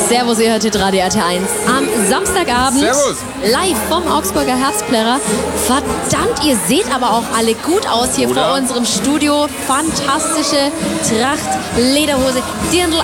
Servus, ihr hört Radio RT1 am Samstagabend. Servus. Live vom Augsburger Herbstplärrer. Verdammt, ihr seht aber auch alle gut aus hier Oder? vor unserem Studio. Fantastische Tracht, Lederhose, Dirndl